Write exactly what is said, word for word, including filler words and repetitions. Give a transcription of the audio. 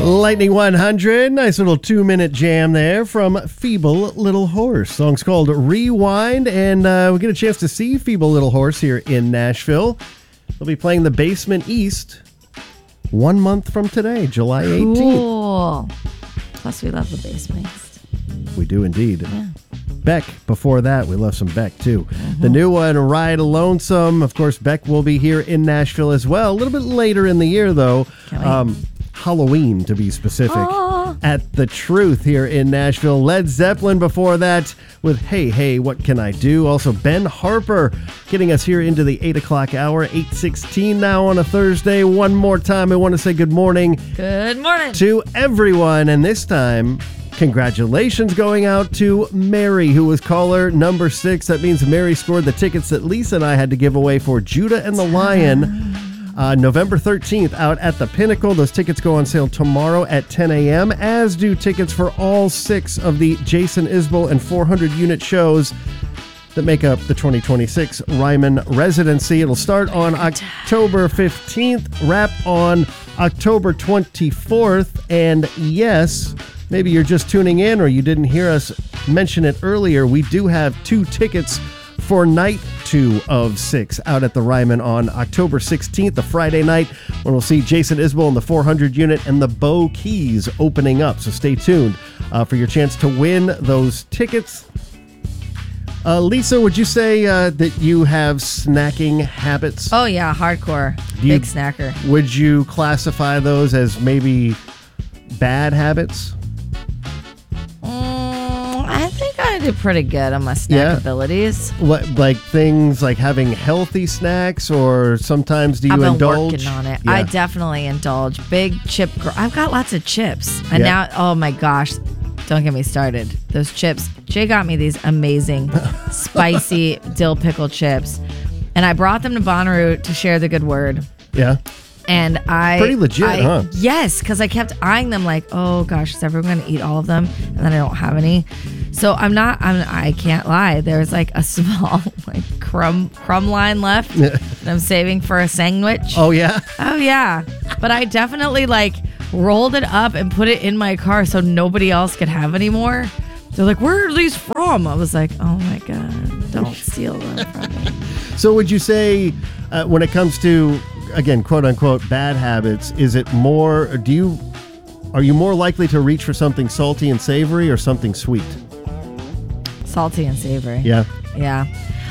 Lightning one hundred, nice little two-minute jam there from Feeble Little Horse. Song's called Rewind, and uh, we get a chance to see Feeble Little Horse here in Nashville. They'll be playing the Basement East one month from today, July eighteenth. Cool. Plus, we love the Basement East. We do indeed. Yeah. Beck, before that, we love some Beck too. Mm-hmm. The new one, Ride Lonesome. Of course, Beck will be here in Nashville as well. A little bit later in the year, though. Can't wait. Um, Halloween, to be specific, Aww. at The Truth here in Nashville. Led Zeppelin before that with Hey, Hey, What Can I Do? Also, Ben Harper getting us here into the eight o'clock hour, eight sixteen now on a Thursday. One more time, I want to say good morning. Good morning. To everyone, and this time, congratulations going out to Mary, who was caller number six. That means Mary scored the tickets that Lisa and I had to give away for Judah and the Lion. Uh, November thirteenth out at the Pinnacle. Those tickets go on sale tomorrow at ten a.m., as do tickets for all six of the Jason Isbell and four hundred unit shows that make up the twenty twenty-six Ryman residency. It'll start on October fifteenth, wrap on October twenty-fourth, and yes, maybe you're just tuning in or you didn't hear us mention it earlier, we do have two tickets for night two of six out at the Ryman on October sixteenth, the Friday night, when we'll see Jason Isbell and the four hundred unit and the Bo Keys opening up. So stay tuned uh, for your chance to win those tickets. Uh, Lisa, would you say uh, that you have snacking habits? Oh, yeah, hardcore. Do you- Big snacker. Would you classify those as maybe bad habits? Mm, I think I did pretty good on my snack Yeah. abilities. Li- Like things like having healthy snacks, or sometimes do you I've been indulge? working on it. Yeah. I definitely indulge. Big chip. Gr- I've got lots of chips. And Yeah. now, oh my gosh, don't get me started. Those chips. Jay got me these amazing, spicy dill pickle chips. And I brought them to Bonnaroo to share the good word. Yeah. And I Pretty legit, I- huh? Yes, because I kept eyeing them like, oh gosh, is everyone going to eat all of them? And then I don't have any. So I'm not. I'm. I can't lie. There's like a small like crumb crumb line left that I'm saving for a sandwich. Oh, yeah? Oh yeah, but I definitely like rolled it up and put it in my car so nobody else could have any more. They're like, where are these from? I was like, oh my god, don't steal them from me. So would you say, uh, when it comes to, again, quote unquote, bad habits, is it more, do you, are you more likely to reach for something salty and savory or something sweet? Salty and savory. Yeah. Yeah.